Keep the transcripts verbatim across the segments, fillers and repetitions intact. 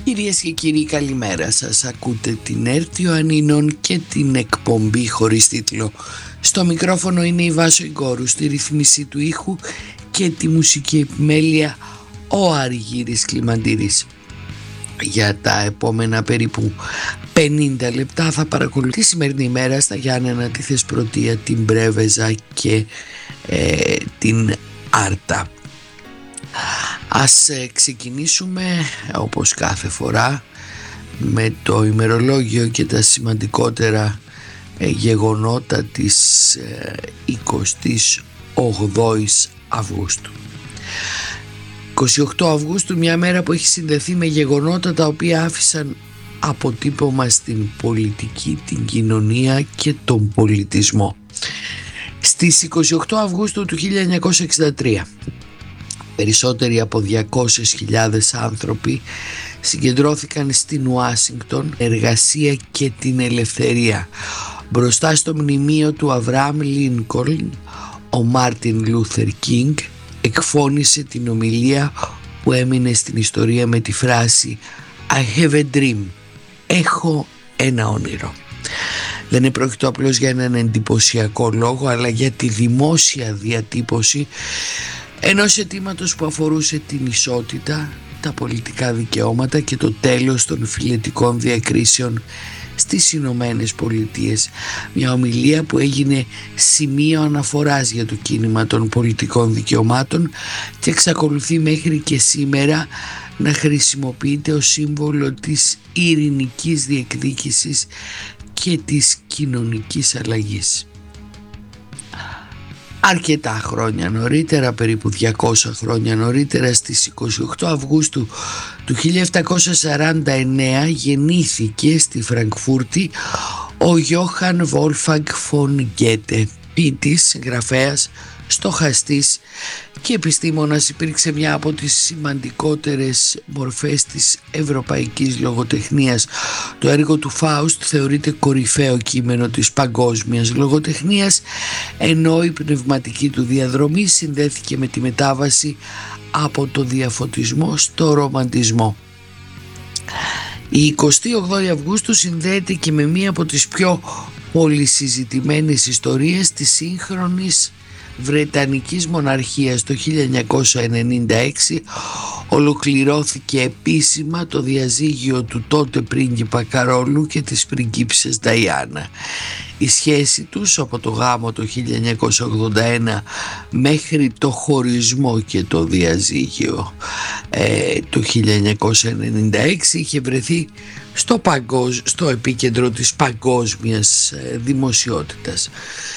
Κυρίες και κύριοι, καλημέρα σας. Ακούτε την Έρτιο Ανίνων και την εκπομπή χωρίς τίτλο. Στο μικρόφωνο είναι η Βάσο Ιγκόρου, στη ρυθμίση του ήχου και τη μουσική επιμέλεια ο Αργύρης Κλιμαντήρης. Για τα επόμενα περίπου πενήντα λεπτά θα παρακολουθεί τη σημερινή ημέρα στα Γιάννενα, τη Θεσπρωτεία, την Πρέβεζα και ε, την Άρτα. Ας ε, ξεκινήσουμε όπως κάθε φορά με το ημερολόγιο και τα σημαντικότερα ε, γεγονότα της ε, εικοστής όγδοης Αυγούστου. εικοστή όγδοη Αυγούστου, μια μέρα που έχει συνδεθεί με γεγονότα τα οποία άφησαν αποτύπωμα στην πολιτική, την κοινωνία και τον πολιτισμό. Στις εικοστή όγδοη Αυγούστου του χίλια εννιακόσια εξήντα τρία περισσότεροι από διακόσιες χιλιάδες άνθρωποι συγκεντρώθηκαν στην Ουάσιγκτον, εργασία και την ελευθερία. Μπροστά στο μνημείο του Αβραάμ Λίνκολν, ο Μάρτιν Λούθερ Κίνγκ εκφώνησε την ομιλία που έμεινε στην ιστορία με τη φράση I have a dream. Έχω ένα όνειρο. Δεν επρόκειτο απλώς για έναν εντυπωσιακό λόγο, αλλά για τη δημόσια διατύπωση ενός αιτήματος που αφορούσε την ισότητα, τα πολιτικά δικαιώματα και το τέλος των φιλετικών διακρίσεων στις Ηνωμένες Πολιτείες. Μια ομιλία που έγινε σημείο αναφοράς για το κίνημα των πολιτικών δικαιωμάτων και εξακολουθεί μέχρι και σήμερα να χρησιμοποιείται ως σύμβολο της ειρηνικής διεκδίκησης και της κοινωνικής αλλαγής. Αρκετά χρόνια νωρίτερα, περίπου διακόσια χρόνια νωρίτερα, στις εικοστή όγδοη Αυγούστου του χίλια επτακόσια σαράντα εννέα γεννήθηκε στη Φραγκφούρτη ο Γιόχαν Βόλφαγκ φον Γκέτε, ποιητής, συγγραφέας, στοχαστής και επιστήμονας. Υπήρξε μια από τις σημαντικότερες μορφές της ευρωπαϊκής λογοτεχνίας. Το έργο του Φάουστ θεωρείται κορυφαίο κείμενο της παγκόσμιας λογοτεχνίας, ενώ η πνευματική του διαδρομή συνδέθηκε με τη μετάβαση από το διαφωτισμό στο ρομαντισμό. Η εικοστή όγδοη Αυγούστου συνδέεται και με μία από τις πιο πολυσυζητημένες ιστορίες της σύγχρονης Βρετανικής μοναρχίας. Το χίλια εννιακόσια ενενήντα έξι ολοκληρώθηκε επίσημα το διαζύγιο του τότε πρίγκιπα Καρόλου και της πριγκίπισσας Νταϊάννα. Η σχέση τους από το γάμο το χίλια εννιακόσια ογδόντα ένα μέχρι το χωρισμό και το διαζύγιο ε, το χίλια εννιακόσια ενενήντα έξι είχε βρεθεί στο, παγκόσμ, στο επίκεντρο της παγκόσμιας ε, δημοσιότητας.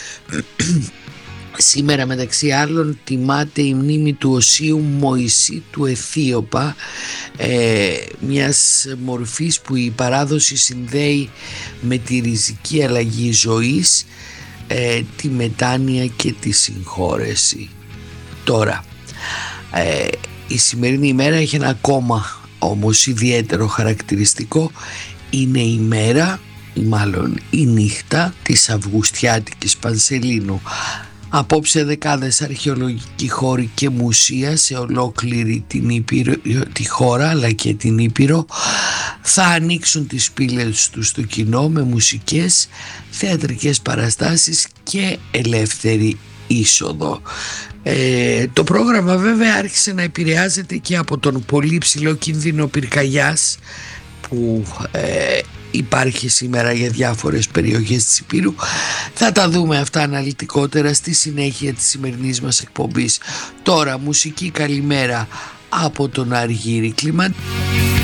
Σήμερα, μεταξύ άλλων, τιμάται η μνήμη του Οσίου Μωυσή του Αιθίωπα, ε, μιας μορφής που η παράδοση συνδέει με τη ριζική αλλαγή ζωής, ε, τη μετάνοια και τη συγχώρεση. Τώρα, ε, η σημερινή ημέρα έχει ένα ακόμα όμως ιδιαίτερο χαρακτηριστικό. Είναι η μέρα, ή μάλλον η νύχτα της Αυγουστιάτικης Πανσελίνου. Απόψε δεκάδες αρχαιολογικοί χώροι και μουσεία σε ολόκληρη την Ήπειρο, τη χώρα αλλά και την Ήπειρο θα ανοίξουν τις πύλες τους στο κοινό με μουσικές, θεατρικές παραστάσεις και ελεύθερη είσοδο. Ε, το πρόγραμμα βέβαια άρχισε να επηρεάζεται και από τον πολύ ψηλό κίνδυνο πυρκαγιάς που ε, υπάρχει σήμερα για διάφορες περιοχές της Υπήρου. Θα τα δούμε αυτά αναλυτικότερα στη συνέχεια της σημερινής μας εκπομπής. Τώρα μουσική καλημέρα από τον Αργύρη Κλιμαντήρη.